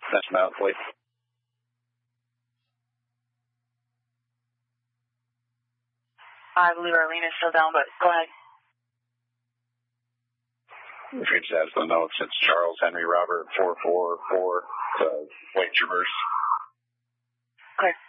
That's about it. I believe Arlena's still down, but go ahead. If you just ask the notes, it's Charles Henry Robert 444 White Traverse. Okay.